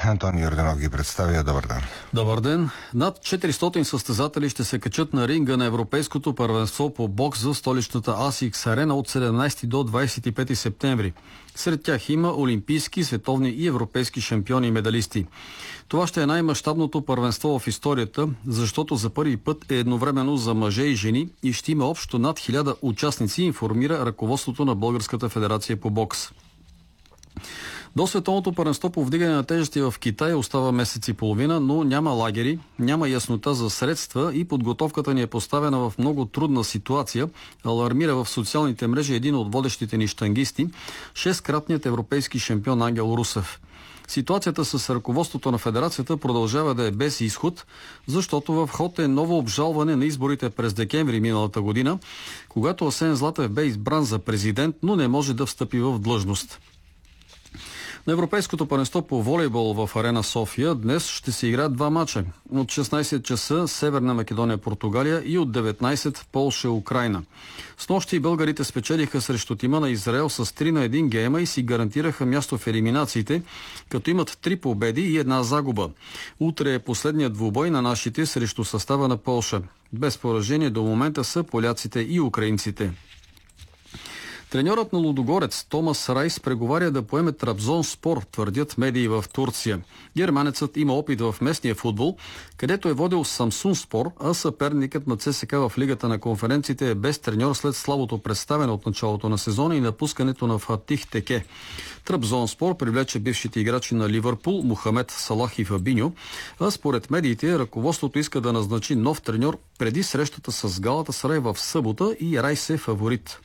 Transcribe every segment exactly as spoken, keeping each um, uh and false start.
Антони Йорданов ги представя. Добър ден. Добър ден. Над четиристотин състезатели ще се качат на ринга на Европейското първенство по бокс за столичната Асикс Арена от седемнайсети до двайсет и пети септември. Сред тях има олимпийски, световни и европейски шампиони и медалисти. Това ще е най-мащабното първенство в историята, защото за първи път е едновременно за мъже и жени и ще има общо над хиляда участници, информира ръководството на Българската федерация по бокс. До световното първенство по вдигане на тежести в Китай остава месец и половина, но няма лагери, няма яснота за средства и подготовката ни е поставена в много трудна ситуация, алармира в социалните мрежи един от водещите ни щангисти, шесткратният европейски шампион Ангел Русев. Ситуацията с ръководството на федерацията продължава да е без изход, защото в ход е ново обжалване на изборите през декември миналата година, когато Асен Златев бе избран за президент, но не може да встъпи в длъжност. На Европейското първенство по волейбол в Арена София днес ще се играят два мача. От шестнайсет часа Северна Македония, Португалия и от деветнайсет Полша, Украйна. Снощи българите спечелиха срещу тима на Израел с три на едно гейма и си гарантираха място в елиминациите, като имат три победи и една загуба. Утре е последният двубой на нашите срещу състава на Полша. Без поражение до момента са поляците и украинците. Треньорът на Лудогорец Томас Райс преговаря да поеме Трабзонспор, твърдят медии в Турция. Германецът има опит в местния футбол, където е водил Самсунспор, а съперникът на ЦСКА в Лигата на конференциите е без треньор след слабото представяне от началото на сезона и напускането на Фатих Теке. Трабзонспор привлече бившите играчи на Ливърпул Мохамед Салах и Фабиньо, а според медиите ръководството иска да назначи нов треньор преди срещата с Галатасарай в събота и Райс е фаворит.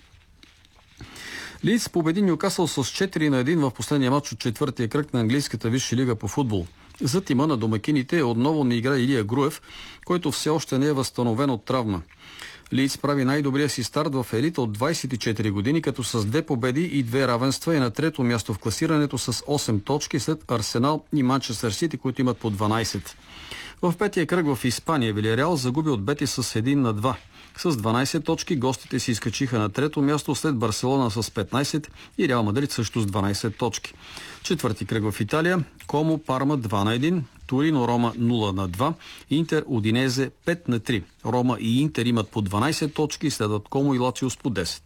Лийдс победи Нюкасъл с четири на едно в последния матч от четвъртия кръг на английската висша лига по футбол. За тима на домакините отново не игра Илия Груев, който все още не е възстановен от травма. Лийдс прави най-добрия си старт в елита от двайсет и четири години, като с две победи и две равенства е на трето място в класирането с осем точки след Арсенал и Манчестър Сити, които имат по дванайсет. В петия кръг в Испания Вилиареал загуби от Бетис с едно на два. С дванайсет точки гостите си изкачиха на трето място след Барселона с петнайсет и Реал Мадрид също с дванайсет точки. Четвърти кръг в Италия Комо Парма два на едно, Торино Рома нула на два, Интер Удинезе пет на три. Рома и Интер имат по дванайсет точки, следват Комо и Лацио с по десет.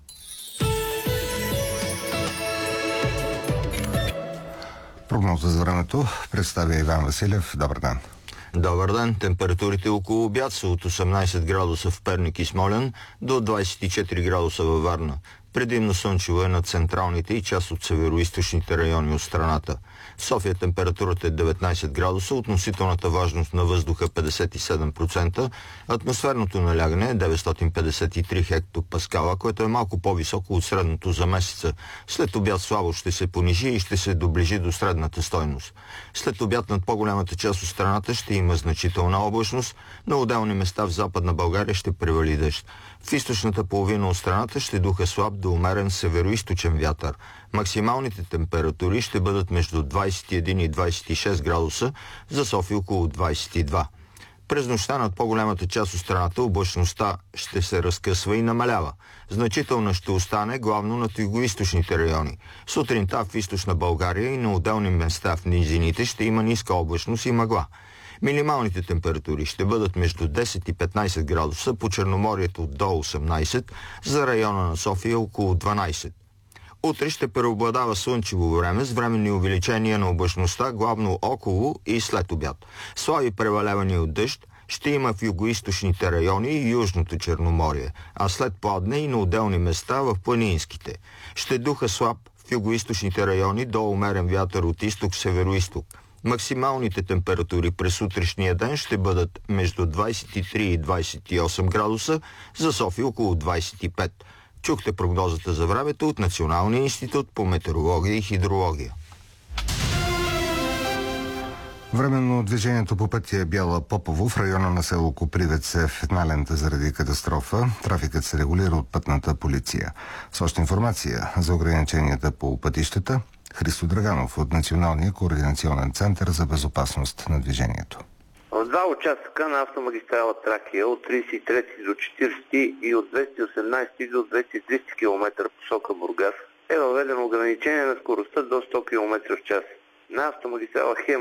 Прогноза за времето представя Иван Василев. Добър ден. Добър ден. Температурите около обяд са от осемнайсет градуса в Перник и Смолян до двайсет и четири градуса във Варна. Предимно слънчево е на централните и част от североизточните райони от страната. В София температурата е деветнайсет градуса, относителната влажност на въздуха петдесет и седем процента, атмосферното налягане е деветстотин петдесет и три хектопаскала, което е малко по-високо от средното за месеца. След обяд слабо ще се понижи и ще се доближи до средната стойност. След обяд над по-голямата част от страната ще има значителна облачност, на отделни места в Западна България ще превали дъжд. В източната половина от страната ще духа слаб до умерен североизточен вятър. Максималните температури ще бъдат между двайсет и един и двайсет и шест градуса, за София около двайсет и два. През нощта над по-голямата част от страната облачността ще се разкъсва и намалява. Значителна ще остане главно над югоизточните райони. Сутринта в източна България и на отделни места в низините ще има ниска облачност и мъгла. Минималните температури ще бъдат между десет и петнайсет градуса, по Черноморието до осемнайсет, за района на София около дванайсет. Утре ще преобладава слънчево време с временни увеличения на облачността, главно около и след обяд. Слаби превалявания от дъжд ще има в югоизточните райони и Южното Черноморие, а след пладне и на отделни места в планинските. Ще духа слаб в югоизточните райони до умерен вятър от изток-североизток. Максималните температури през утрешния ден ще бъдат между двайсет и три и двайсет и осем градуса, за София около двайсет и пет. Чухте прогнозата за времето от Националния институт по метеорология и хидрология. Временно движението по пътя Бяла Попово в района на село Копривец е в една лента заради катастрофа. Трафикът се регулира от пътната полиция. С още информация за ограниченията по пътищата Христо Драганов от Националния координационен център за безопасност на движението. В два участъка на автомагистрала Тракия от трийсет и трети до четирийсети и от двеста и осемнайсети до двеста и трийсети километра посока Бургас е въведено ограничение на скоростта до сто километра в час. На автомагистрала Хем